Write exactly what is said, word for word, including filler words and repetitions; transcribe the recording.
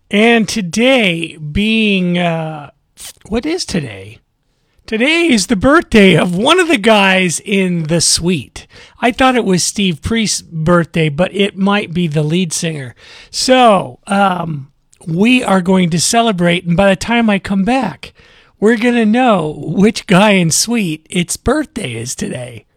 And today being, uh, what is today? Today is the birthday of one of the guys in The Sweet. I thought it was Steve Priest's birthday, but it might be the lead singer. So, um, we are going to celebrate, and by the time I come back, we're going to know which guy in Sweet its birthday is today.